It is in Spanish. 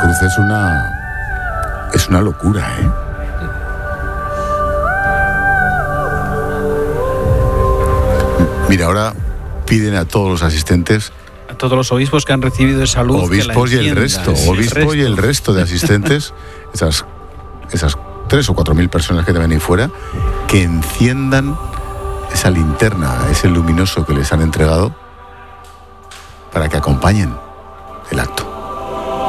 cruz es una locura, ¿eh? Mira, ahora piden a todos los asistentes, a todos los obispos que han recibido esa luz, obispos que la y el resto de asistentes, esas 3 o 4 mil personas que deben ir fuera, que enciendan esa linterna, ese luminoso que les han entregado, para que acompañen el acto.